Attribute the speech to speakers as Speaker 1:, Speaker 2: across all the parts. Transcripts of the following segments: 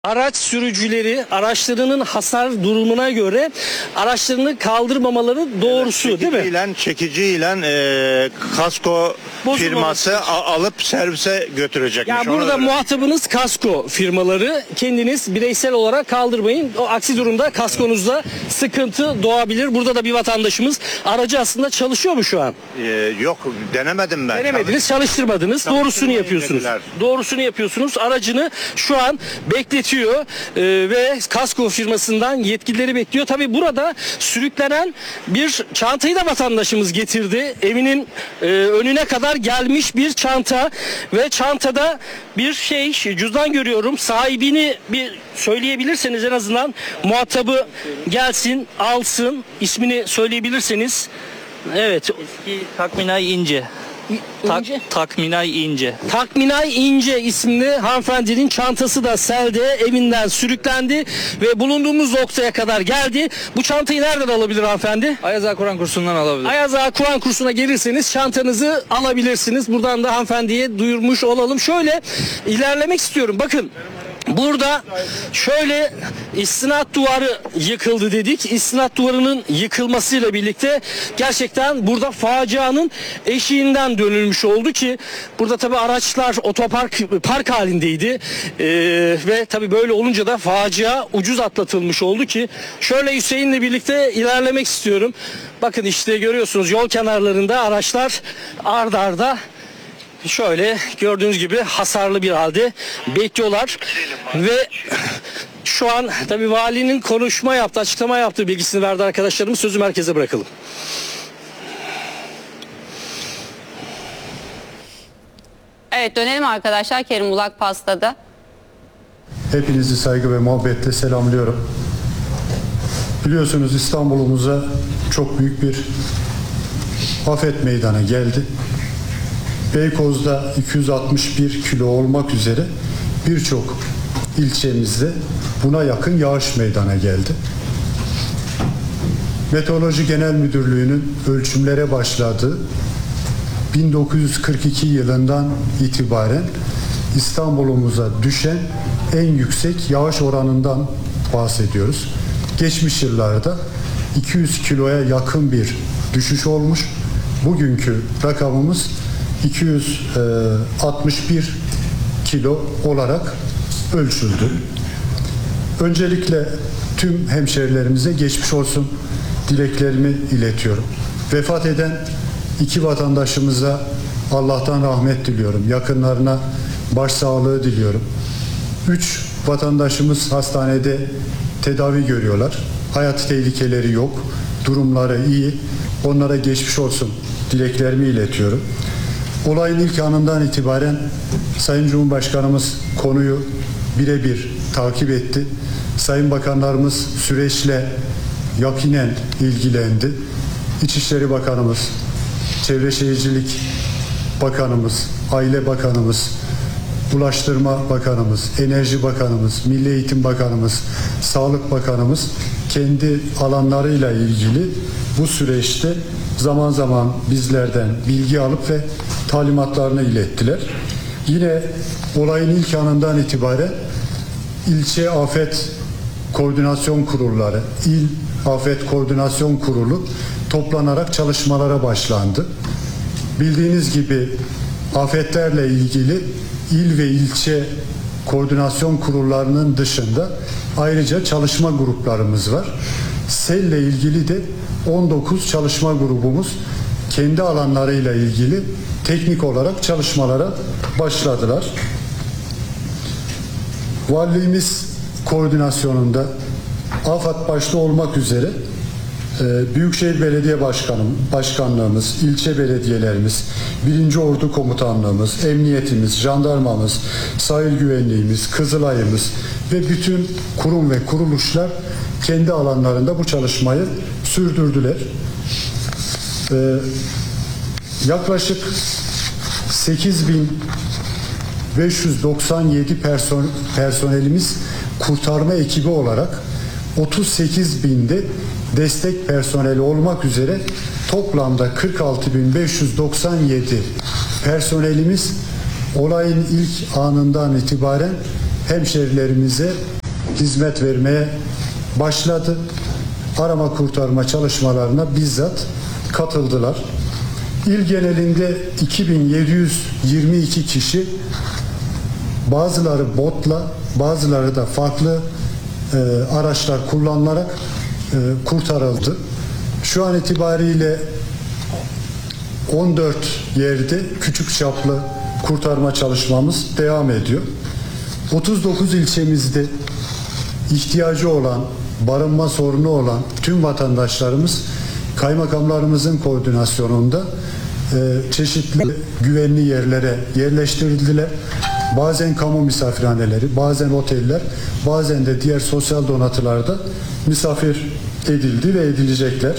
Speaker 1: Araç sürücüleri araçlarının hasar durumuna göre araçlarını kaldırmamaları doğrusu, değil mi?
Speaker 2: Çekiciyle kasko
Speaker 1: Bozulmaması
Speaker 2: firması alıp servise götürecekmiş.
Speaker 1: Ya burada muhatabınız kasko firmaları, kendiniz bireysel olarak kaldırmayın. O aksi durumda kaskonuzda sıkıntı doğabilir. Burada da bir vatandaşımız aracı aslında çalışıyor mu şu an?
Speaker 2: Yok, denemedim ben.
Speaker 1: Denemediniz, çalıştırmadınız. Doğrusunu yapıyorsunuz.
Speaker 2: dediler.
Speaker 1: Doğrusunu yapıyorsunuz. Aracını şu an bekletiyor ve kasko firmasından yetkilileri bekliyor. Tabii burada sürüklenen bir çantayı da vatandaşımız getirdi. Evinin önüne kadar gelmiş bir çanta ve çantada bir cüzdan görüyorum. Sahibini bir söyleyebilirseniz, en azından muhatabı gelsin, alsın. İsmini söyleyebilirseniz. Evet.
Speaker 3: Eski Takminay İnce. Takminay İnce.
Speaker 1: Takminay İnce isimli hanımefendinin çantası da selde evinden sürüklendi ve bulunduğumuz noktaya kadar geldi. Bu çantayı nereden alabilir hanımefendi?
Speaker 3: Ayaz Ağa Kur'an kursundan alabilir.
Speaker 1: Ayaz Ağa Kur'an kursuna gelirseniz çantanızı alabilirsiniz. Buradan da hanımefendiye duyurmuş olalım. Şöyle ilerlemek istiyorum. Bakın. Burada şöyle istinat duvarı yıkıldı dedik. İstinat duvarının yıkılmasıyla birlikte gerçekten burada facianın eşiğinden dönülmüş oldu ki burada tabi araçlar park halindeydi. Ve tabi böyle olunca da facia ucuz atlatılmış oldu ki şöyle Hüseyin'le birlikte ilerlemek istiyorum. Bakın işte görüyorsunuz yol kenarlarında araçlar ard arda şöyle gördüğünüz gibi hasarlı bir halde bekliyorlar ve şu an tabii valinin açıklama yaptığı bilgisini verdi arkadaşlarımız. Sözü merkeze bırakalım.
Speaker 4: Evet, dönelim arkadaşlar Kerim Ulak Pasta'da.
Speaker 5: Hepinizi saygı ve muhabbetle selamlıyorum. Biliyorsunuz İstanbul'umuza çok büyük bir afet meydana geldi. Beykoz'da 261 kilo olmak üzere birçok ilçemizde buna yakın yağış meydana geldi. Meteoroloji Genel Müdürlüğü'nün ölçümlere başladığı 1942 yılından itibaren İstanbul'umuza düşen en yüksek yağış oranından bahsediyoruz. Geçmiş yıllarda 200 kiloya yakın bir düşüş olmuş. Bugünkü rakamımız 261 kilo olarak ölçüldü. Öncelikle tüm hemşerilerimize geçmiş olsun dileklerimi iletiyorum. Vefat eden iki vatandaşımıza Allah'tan rahmet diliyorum. Yakınlarına başsağlığı diliyorum. 3 vatandaşımız hastanede tedavi görüyorlar. Hayat tehlikeleri yok. Durumları iyi. Onlara geçmiş olsun dileklerimi iletiyorum. Olayın ilk anından itibaren Sayın Cumhurbaşkanımız konuyu birebir takip etti. Sayın Bakanlarımız süreçle yakinen ilgilendi. İçişleri Bakanımız, Çevre Şehircilik Bakanımız, Aile Bakanımız, Ulaştırma Bakanımız, Enerji Bakanımız, Milli Eğitim Bakanımız, Sağlık Bakanımız kendi alanlarıyla ilgili bu süreçte zaman zaman bizlerden bilgi alıp ve talimatlarını ilettiler. Yine olayın ilk anından itibaren ilçe afet koordinasyon kurulları, il afet koordinasyon kurulu toplanarak çalışmalara başlandı. Bildiğiniz gibi afetlerle ilgili il ve ilçe koordinasyon kurullarının dışında ayrıca çalışma gruplarımız var. Selle ilgili de 19 çalışma grubumuz kendi alanlarıyla ilgili teknik olarak çalışmalara başladılar. Valiliğimiz koordinasyonunda AFAD başta olmak üzere Büyükşehir Belediye Başkanlığımız, ilçe belediyelerimiz, 1. Ordu Komutanlığımız, emniyetimiz, jandarmamız, sahil güvenliğimiz, Kızılay'ımız ve bütün kurum ve kuruluşlar kendi alanlarında bu çalışmayı sürdürdüler. Yaklaşık 8.597 personelimiz kurtarma ekibi olarak 38.000'de destek personeli olmak üzere toplamda 46.597 personelimiz olayın ilk anından itibaren hemşerilerimize hizmet vermeye başladı. Arama kurtarma çalışmalarına bizzat katıldılar. İl genelinde 2722 kişi, bazıları botla, bazıları da farklı araçlar kullanılarak kurtarıldı. Şu an itibariyle 14 yerde küçük çaplı kurtarma çalışmamız devam ediyor. 39 ilçemizde ihtiyacı olan, barınma sorunu olan tüm vatandaşlarımız kaymakamlarımızın koordinasyonunda çeşitli güvenli yerlere yerleştirildiler. Bazen kamu misafirhaneleri, bazen oteller, bazen de diğer sosyal donatılarda misafir edildi ve edilecekler.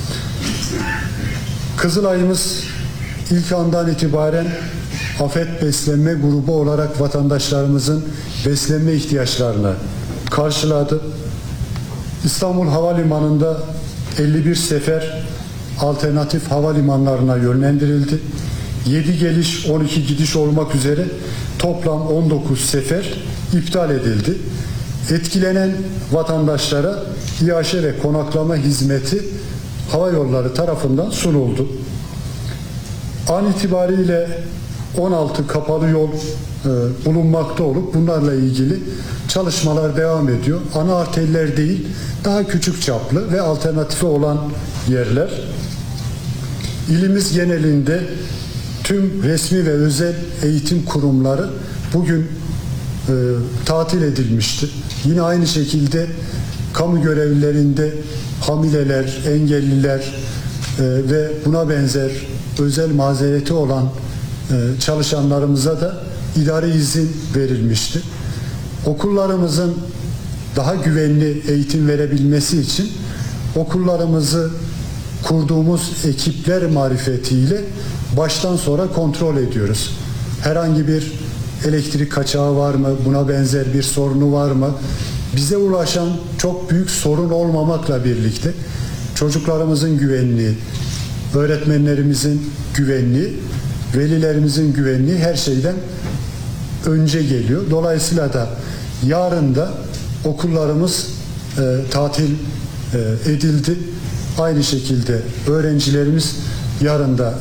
Speaker 5: Kızılay'ımız ilk andan itibaren afet beslenme grubu olarak vatandaşlarımızın beslenme ihtiyaçlarını karşıladı. İstanbul Havalimanı'nda 51 sefer alternatif havalimanlarına yönlendirildi. 7 geliş 12 gidiş olmak üzere toplam 19 sefer iptal edildi. Etkilenen vatandaşlara iaşe ve konaklama hizmeti hava yolları tarafından sunuldu. An itibariyle 16 kapalı yol bulunmakta olup bunlarla ilgili çalışmalar devam ediyor. Ana arterler değil, daha küçük çaplı ve alternatifi olan yerler. İlimiz genelinde tüm resmi ve özel eğitim kurumları bugün tatil edilmiştir. Yine aynı şekilde kamu görevlilerinde hamileler, engelliler ve buna benzer özel mazereti olan çalışanlarımıza da idari izin verilmişti. Okullarımızın daha güvenli eğitim verebilmesi için okullarımızı kurduğumuz ekipler marifetiyle baştan sona kontrol ediyoruz. Herhangi bir elektrik kaçağı var mı? Buna benzer bir sorunu var mı? Bize ulaşan çok büyük sorun olmamakla birlikte çocuklarımızın güvenliği, öğretmenlerimizin güvenliği, velilerimizin güvenliği her şeyden önce geliyor. Dolayısıyla da yarın da okullarımız tatil edildi. Aynı şekilde öğrencilerimiz yarın da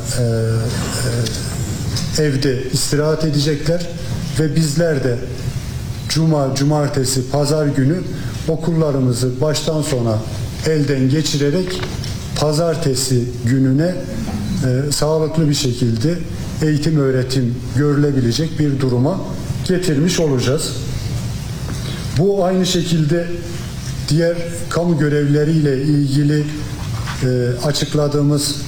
Speaker 5: evde istirahat edecekler ve bizler de cuma, cumartesi, pazar günü okullarımızı baştan sona elden geçirerek pazartesi gününe sağlıklı bir şekilde eğitim öğretim görülebilecek bir duruma getirmiş olacağız. Bu aynı şekilde diğer kamu görevlileriyle ilgili açıkladığımız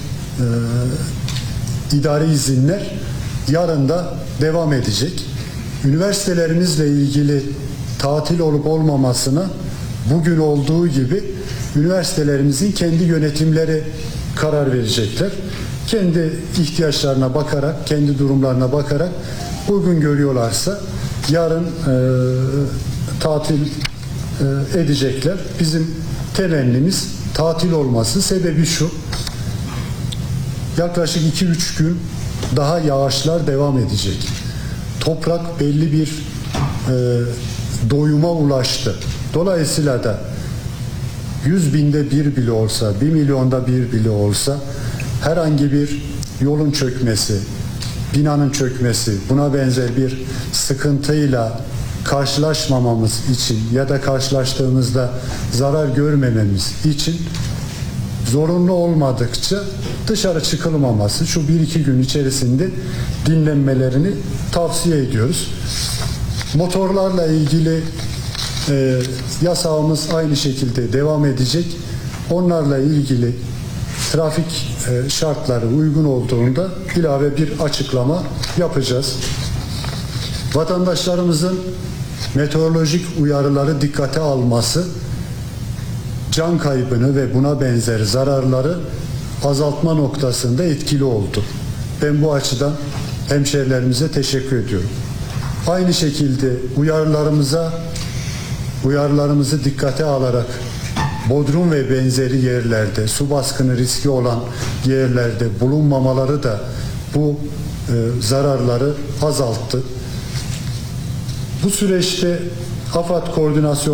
Speaker 5: idari izinler yarın da devam edecek. Üniversitelerimizle ilgili tatil olup olmamasına bugün olduğu gibi üniversitelerimizin kendi yönetimleri karar verecekler. Kendi ihtiyaçlarına bakarak, kendi durumlarına bakarak bugün görüyorlarsa yarın tatil edecekler. Bizim temennimiz tatil olması. Sebebi şu: yaklaşık 2-3 gün daha yağışlar devam edecek. Toprak belli bir doyuma ulaştı. Dolayısıyla da 100 binde bir bile olsa, 1 milyonda bir bile olsa herhangi bir yolun çökmesi, binanın çökmesi, buna benzer bir sıkıntıyla karşılaşmamamız için ya da karşılaştığımızda zarar görmememiz için zorunlu olmadıkça dışarı çıkılmaması, şu 1-2 gün içerisinde dinlenmelerini tavsiye ediyoruz. Motorlarla ilgili yasağımız aynı şekilde devam edecek. Onlarla ilgili trafik şartları uygun olduğunda ilave bir açıklama yapacağız. Vatandaşlarımızın meteorolojik uyarıları dikkate alması can kaybını ve buna benzer zararları azaltma noktasında etkili oldu. Ben bu açıdan hemşehrilerimize teşekkür ediyorum. Aynı şekilde uyarılarımızı dikkate alarak Bodrum ve benzeri yerlerde, su baskını riski olan yerlerde bulunmamaları da bu zararları azalttı. Bu süreçte AFAD koordinasyon